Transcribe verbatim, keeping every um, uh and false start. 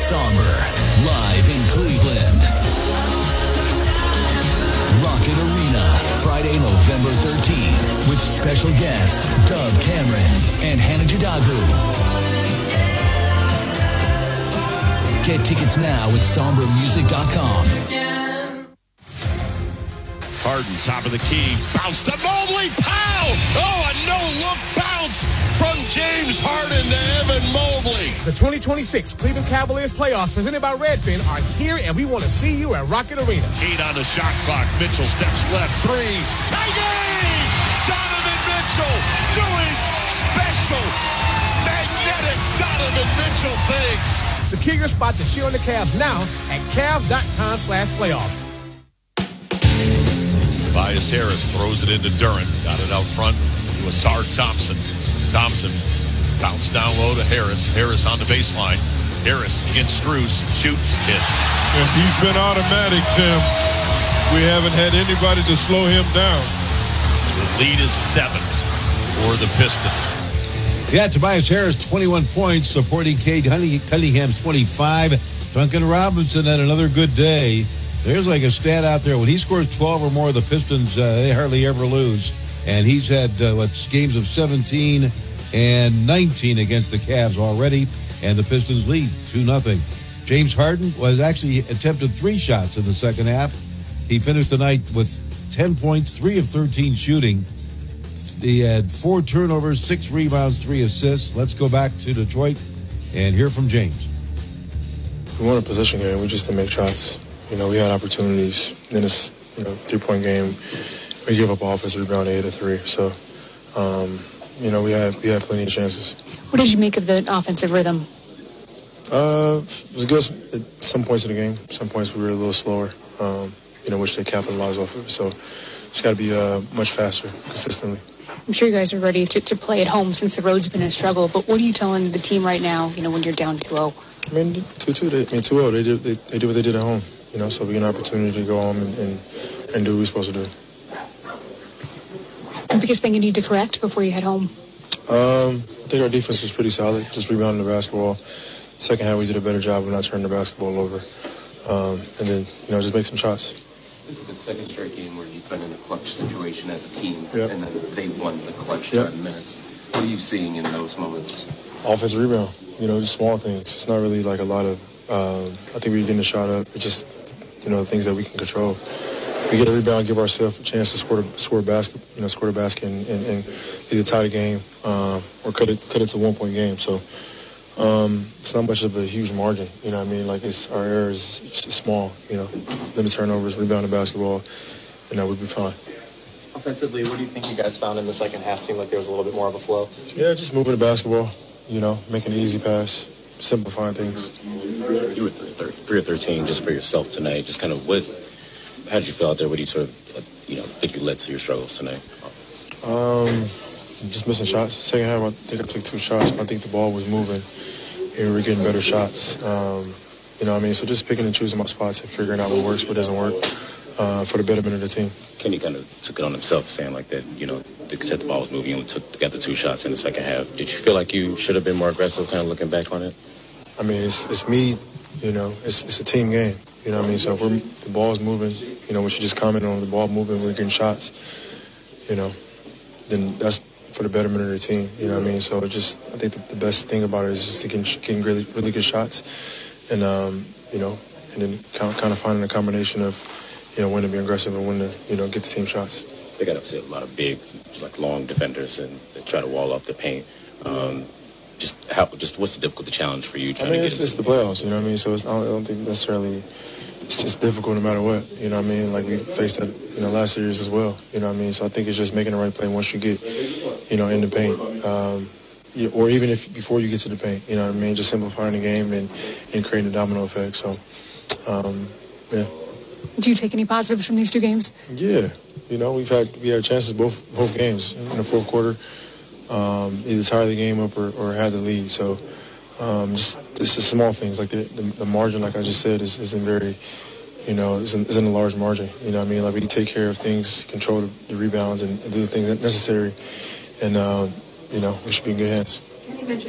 Somber, live in Cleveland. Rocket Arena, Friday, November thirteenth, with special guests Dove Cameron and Hannah Jadagu. Get tickets now at somber music dot com. Harden, top of the key, bounce to Mobley, pow! Oh, a no-look bounce from James Harden to Evan Mobley. The twenty twenty-six Cleveland Cavaliers playoffs presented by Redfin are here, and we want to see you at Rocket Arena. Eight on the shot clock. Mitchell steps left, three. Tiger! Donovan Mitchell doing special, magnetic Donovan Mitchell things. Secure your spot to cheer on the Cavs now at cavs.com slash playoffs. Tobias Harris throws it into Duren. Got it out front to Asar Thompson. Thompson bounced down low to Harris. Harris on the baseline. Harris against Strus. Shoots. Hits. And he's been automatic, Tim. We haven't had anybody to slow him down. The lead is seven for the Pistons. Yeah, Tobias Harris, twenty-one points, supporting Cade Cunningham's twenty-five. Duncan Robinson had another good day. There's like a stat out there. When he scores twelve or more, the Pistons, uh, they hardly ever lose. And he's had, uh, what, games of seventeen and nineteen against the Cavs already. And the Pistons lead two nothing. James Harden was actually attempted three shots in the second half. He finished the night with ten points, three of thirteen shooting. He had four turnovers, six rebounds, three assists. Let's go back to Detroit and hear from James. We won a possession game. We just didn't make shots. You know, we had opportunities. Then it's, you know, three-point game. We give up offensive rebound eight to three. So, um, you know, we had we had plenty of chances. What did you make of the offensive rhythm? Uh, it was good at some points of the game. Some points we were a little slower, um, you know, which they capitalized off of. So, just got to be uh, much faster consistently. I'm sure you guys are ready to, to play at home since the road's been a struggle. But what are you telling the team right now, you know, when you're down two oh? I mean, two two, I mean, two oh, they did, they, they did what they did at home. You know, so we get an opportunity to go home and, and, and do what we're supposed to do. The biggest thing you need to correct before you head home? Um, I think our defense was pretty solid, just rebounding the basketball. Second half, we did a better job of not turning the basketball over. Um, and then, you know, just make some shots. This is the second straight game where you've been in a clutch situation as a team, yep. and then they won the clutch yep. ten minutes. What are you seeing in those moments? Offensive rebound, you know, just small things. It's not really like a lot of, um, I think we're getting a shot up. It's just, you know, the things that we can control. We get a rebound, give ourselves a chance to score, score a basket, you know, score a basket and, and, and either tie the game um, or cut it, cut it to a one-point game. So um, it's not much of a huge margin, you know what I mean? Like, it's, our error is just small, you know, limit turnovers, rebound the basketball, you know, we'd be fine. Offensively, what do you think you guys found in the second half? Seemed like there was a little bit more of a flow. Yeah, just moving the basketball, you know, making an easy pass, simplifying things. You were three or thirteen just for yourself tonight. Just kind of what, how did you feel out there? What do you sort of, you know, think you led to your struggles tonight? Um, just missing shots. Second half, I think I took two shots, but I think the ball was moving and we were getting better shots. Um, you know what I mean? So just picking and choosing my spots and figuring out what works, what doesn't work uh, for the betterment of the team. Kenny kind of took it on himself saying like that, you know, they said the ball was moving, you only took, got the two shots in the second half. Did you feel like you should have been more aggressive kind of looking back on it? I mean, it's, it's me, you know, it's, it's a team game, you know what I mean? So if we're, the ball's moving, you know, what you just commented on, the ball moving, we're getting shots, you know, then that's for the betterment of the team, you know what I mean? So it just, I think the, the best thing about it is just getting, getting really, really good shots and, um, you know, and then kind of finding a combination of, you know, when to be aggressive and when to, you know, get the team shots. They got up to a lot of big, like long defenders and they try to wall off the paint. Um, Just how? Just what's the difficult the challenge for you trying I mean, to get it's, into it's the playoffs, you know what I mean? So it's, I, don't, I don't think necessarily it's just difficult no matter what, you know what I mean? Like we faced that, you know, last series as well, you know what I mean? So I think it's just making the right play once you get, you know, in the paint, um, or even if before you get to the paint, you know what I mean? Just simplifying the game and, and creating a domino effect. So, um, yeah. Do you take any positives from these two games? Yeah, you know, we've had we had chances both both games in the fourth quarter. Um, either tie the game up or, or had the lead. So um, just it's just small things like the, the the margin, like I just said, is isn't very, you know, isn't, isn't a large margin. You know what I mean? Like we take care of things, control the, the rebounds, and, and do the things necessary, and um, you know, we should be in good hands.